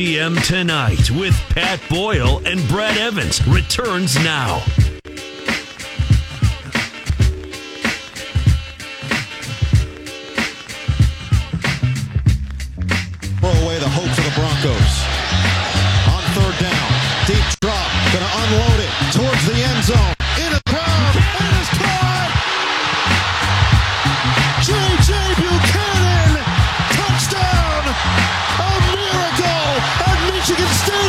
PM Tonight with Pat Boyle and Brad Evans returns now. Throw away the hopes of the Broncos. On third down, deep drop, gonna unload it towards the end zone. In a crowd, and it is caught! J.J. Buchanan, touchdown! A miracle at Michigan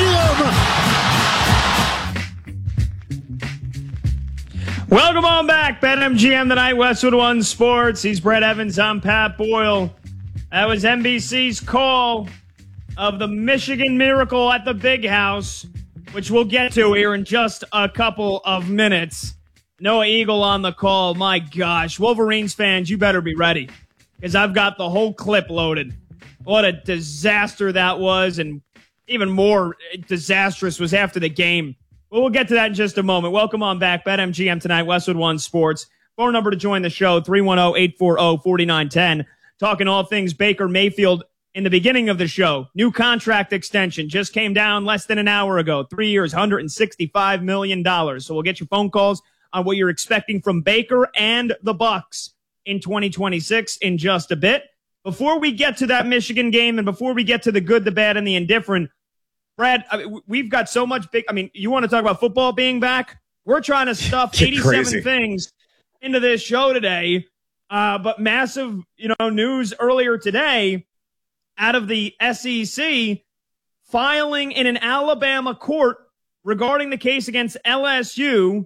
Stadium! Welcome on back, BetMGM Tonight, Westwood One Sports. He's Brad Evans, I'm Pat Boyle. That was NBC's call of the Michigan Miracle at the Big House, which we'll get to here in just a couple of minutes. Noah Eagle on the call. My gosh, Wolverines fans, you better be ready, because I've got the whole clip loaded. What a disaster that was, and even more disastrous was after the game. Well, we'll get to that in just a moment. Welcome on back, BetMGM Tonight, Westwood One Sports. Phone number to join the show, 310-840-4910. Talking all things Baker Mayfield in the beginning of the show. New contract extension just came down less than an hour ago. 3 years, $165 million. So we'll get your phone calls on what you're expecting from Baker and the Bucs in 2026 in just a bit. Before we get to that Michigan game and before we get to the good, the bad, and the indifferent, Brad, we've got so much you want to talk about football being back? We're trying to stuff 87 things into this show today. But massive, news earlier today out of the SEC filing in an Alabama court regarding the case against LSU,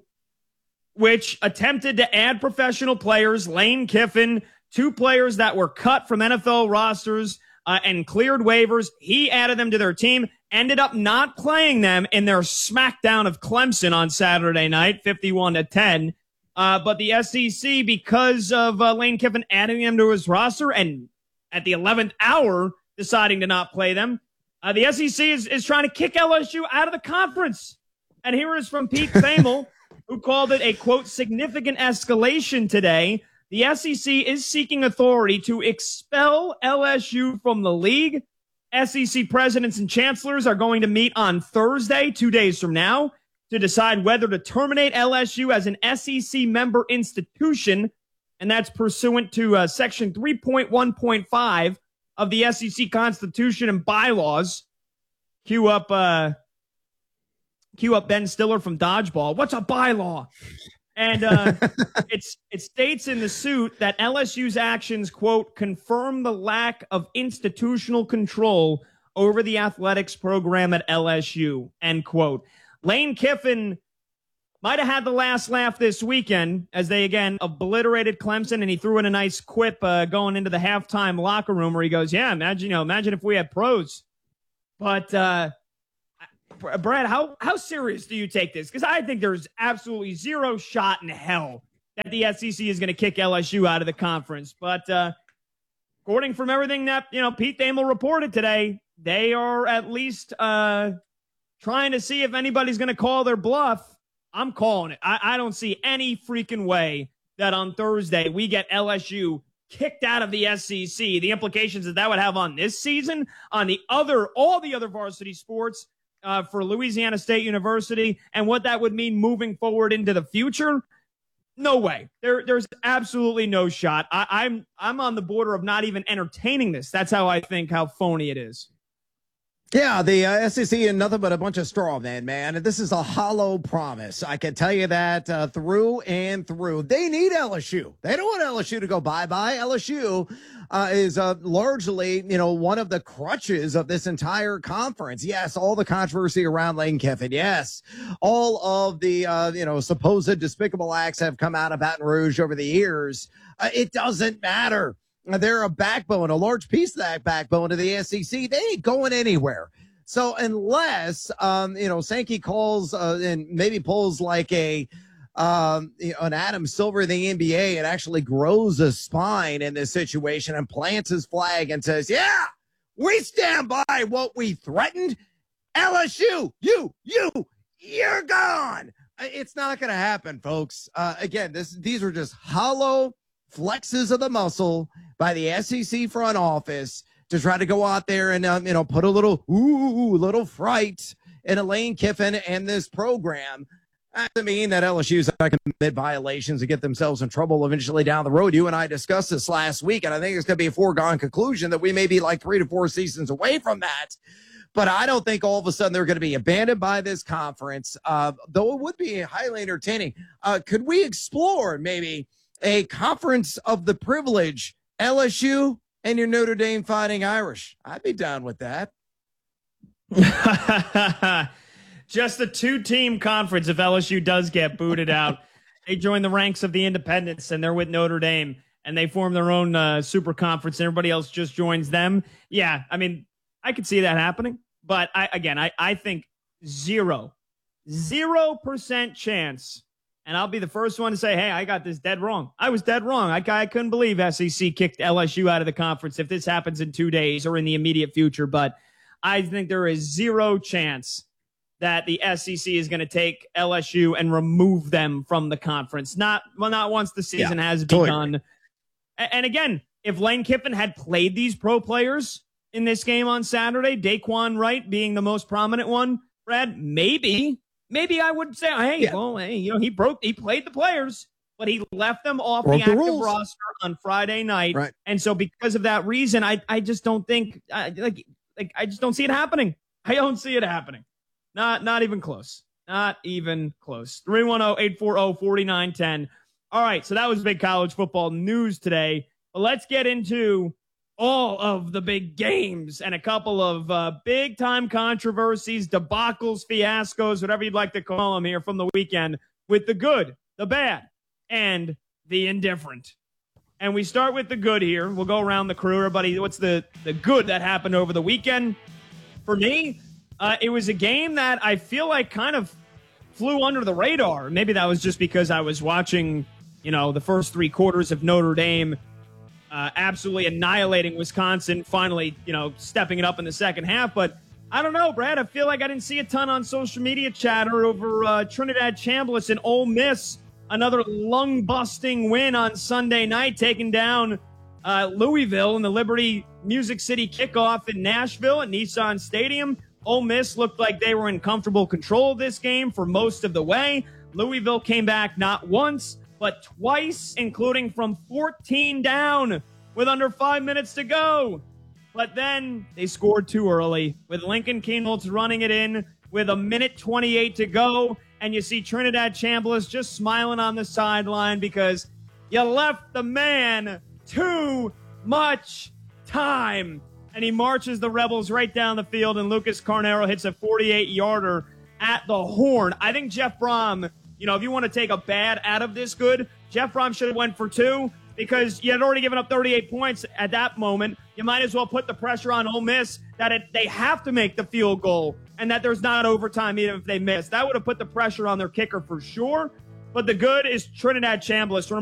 which attempted to add professional players, Lane Kiffin, 2 players that were cut from NFL rosters and cleared waivers. He added them to their team, ended up not playing them in their smackdown of Clemson on Saturday night, 51-10. But the SEC, because of Lane Kiffin adding them to his roster and at the 11th hour deciding to not play them, the SEC is trying to kick LSU out of the conference. And here is from Pete Thamel, who called it a, quote, significant escalation today. The SEC is seeking authority to expel LSU from the league. SEC presidents and chancellors are going to meet on Thursday, 2 days from now, to decide whether to terminate LSU as an SEC member institution, and that's pursuant to Section 3.1.5 of the SEC Constitution and bylaws. Cue up Ben Stiller from Dodgeball. What's a bylaw? And it states in the suit that LSU's actions, quote, confirm the lack of institutional control over the athletics program at LSU, end quote. Lane Kiffin might have had the last laugh this weekend as they, again, obliterated Clemson, and he threw in a nice quip going into the halftime locker room where he goes, yeah, imagine if we had pros. But, Brad, how serious do you take this? Because I think there's absolutely zero shot in hell that the SEC is going to kick LSU out of the conference. But according from everything that, Pete Thamel reported today, they are at least trying to see if anybody's going to call their bluff. I'm calling it. I don't see any freaking way that on Thursday we get LSU kicked out of the SEC. The implications that would have on this season, on all the other varsity sports for Louisiana State University, and what that would mean moving forward into the future. No way. There's absolutely no shot. I'm on the border of not even entertaining this. That's how I think how phony it is. Yeah, the SEC and nothing but a bunch of straw man. This is a hollow promise. I can tell you that through and through. They need LSU. They don't want LSU to go bye-bye. LSU is largely, one of the crutches of this entire conference. Yes, all the controversy around Lane Kiffin. Yes, all of the, supposed despicable acts have come out of Baton Rouge over the years. It doesn't matter. They're a backbone, a large piece of that backbone to the SEC. They ain't going anywhere. So unless, Sankey calls and maybe pulls like an Adam Silver in the NBA and actually grows a spine in this situation and plants his flag and says, yeah, we stand by what we threatened. LSU, you're gone. It's not going to happen, folks. Again, these are just hollow flexes of the muscle by the SEC front office to try to go out there and, put a little fright in Lane Kiffin and this program. That doesn't mean that LSU's not going to commit violations and get themselves in trouble eventually down the road. You and I discussed this last week, and I think it's going to be a foregone conclusion that we may be like 3 to 4 seasons away from that. But I don't think all of a sudden they're going to be abandoned by this conference, though it would be highly entertaining. Could we explore maybe a conference of the privilege, LSU and your Notre Dame Fighting Irish? I'd be down with that. Just a 2-team conference if LSU does get booted out. They join the ranks of the independents, and they're with Notre Dame, and they form their own super conference, and everybody else just joins them. Yeah, I mean, I could see that happening. But I think 0% chance, and I'll be the first one to say, hey, I got this dead wrong. I was dead wrong. I couldn't believe SEC kicked LSU out of the conference if this happens in 2 days or in the immediate future. But I think there is 0 chance that the SEC is going to take LSU and remove them from the conference. Not once the season has begun. And again, if Lane Kiffin had played these pro players in this game on Saturday, Daquan Wright being the most prominent one, Brad, maybe I would say, he played the players, but he left them off the active roster on Friday night. Right. And so because of that reason, I just don't think, I just don't see it happening. I don't see it happening. Not even close. Not even close. 310-840-4910. All right, so that was big college football news today. But let's get into all of the big games and a couple of big-time controversies, debacles, fiascos, whatever you'd like to call them here from the weekend, with the good, the bad, and the indifferent. And we start with the good here. We'll go around the crew. Everybody, what's the good that happened over the weekend? For me, it was a game that I feel like kind of flew under the radar. Maybe that was just because I was watching, the first 3 quarters of Notre Dame absolutely annihilating Wisconsin, finally, stepping it up in the second half. But I don't know, Brad. I feel like I didn't see a ton on social media chatter over Trinidad Chambliss and Ole Miss. Another lung-busting win on Sunday night, taking down Louisville in the Liberty Music City kickoff in Nashville at Nissan Stadium. Ole Miss looked like they were in comfortable control of this game for most of the way. Louisville came back not once, but twice, including from 14 down with under 5 minutes to go. But then they scored too early with Lincoln Kienholz running it in with 1:28 to go. And you see Trinidad Chambliss just smiling on the sideline because you left the man too much time. And he marches the Rebels right down the field, and Lucas Carnero hits a 48-yarder at the horn. I think Jeff Brom, if you want to take a bad out of this good, Jeff Brom should have went for 2 because you had already given up 38 points at that moment. You might as well put the pressure on Ole Miss that they have to make the field goal and that there's not overtime even if they miss. That would have put the pressure on their kicker for sure. But the good is Trinidad Chambliss.